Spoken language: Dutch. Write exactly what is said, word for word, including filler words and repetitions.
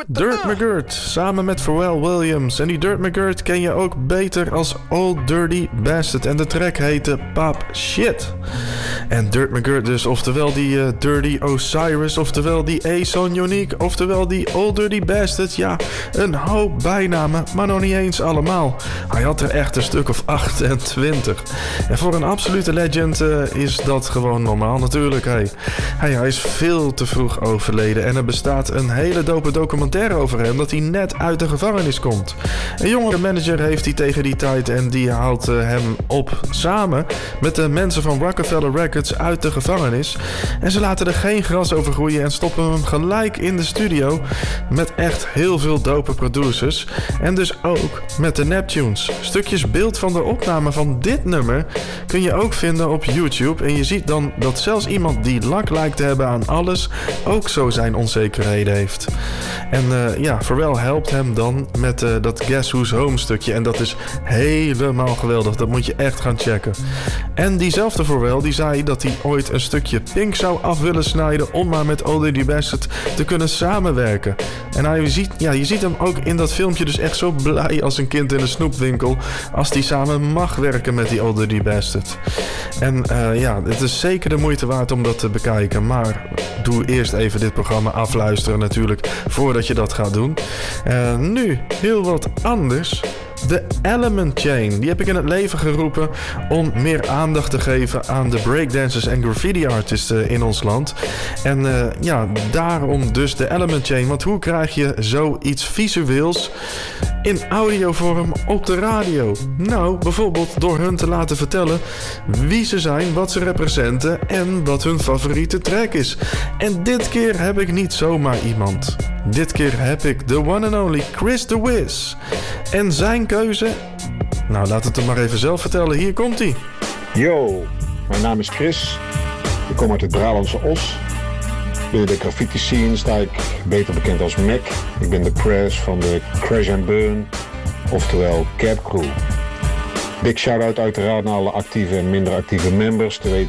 Dirt McGirt, samen met Pharrell Williams. En die Dirt McGirt ken je ook beter als Old Dirty Bastard. En de track heette Pop Shit. En Dirt McGirt dus, oftewel die uh, Dirty Osiris, oftewel die A-Son Unique, oftewel die Old Dirty Bastard. Ja, een hoop bijnamen, maar nog niet eens allemaal. Hij had er echt een stuk of achtentwintig. En voor een absolute legend uh, is dat gewoon normaal natuurlijk. Hey. Hey, hij is veel te vroeg overleden en er bestaat een hele dope documentaire over hem dat hij net uit de gevangenis komt. Een jongere manager heeft hij tegen die tijd en die haalt uh, hem op samen met de mensen van Rockefeller Records uit de gevangenis. En ze laten er geen gras over groeien en stoppen hem gelijk in de studio met echt heel veel dope producers. En dus ook met de Neptunes. Stukjes beeld van de opname van dit nummer kun je ook vinden op YouTube. En je ziet dan dat zelfs iemand die lak lijkt te hebben aan alles ook zo zijn onzekerheden heeft. En uh, ja, Pharrell helpt hem dan met uh, dat Guess Who's Home stukje. En dat is helemaal geweldig. Dat moet je echt gaan checken. En diezelfde Pharrell die zei dat hij ooit een stukje Pink zou af willen snijden om maar met Old Dirty Bastard te kunnen samenwerken. En hij ziet, ja, je ziet hem ook in dat filmpje dus echt zo blij als een kind in een snoepwinkel als die samen mag werken met die Old Dirty Bastard. En uh, ja, het is zeker de moeite waard om dat te bekijken. Maar doe eerst even dit programma afluisteren natuurlijk voordat je dat gaat doen. Uh, nu, heel wat anders. De Element Chain, die heb ik in het leven geroepen om meer aandacht te geven aan de breakdancers en graffiti artisten in ons land. En uh, ja, daarom dus de Element Chain. Want hoe krijg je zoiets visueels in audiovorm op de radio? Nou, bijvoorbeeld door hun te laten vertellen wie ze zijn, wat ze representen en wat hun favoriete track is. En dit keer heb ik niet zomaar iemand. Dit keer heb ik de one and only Chris de Wiz. En zijn keuze? Nou, laat het hem maar even zelf vertellen. Hier komt hij. Yo, mijn naam is Chris. Ik kom uit het Brabantse Os. Binnen de graffiti scene sta ik beter bekend als Mac. Ik ben de Crash van de Crash and Burn, oftewel Cap Crew. Big shout-out uiteraard naar alle actieve en minder actieve members. Te weten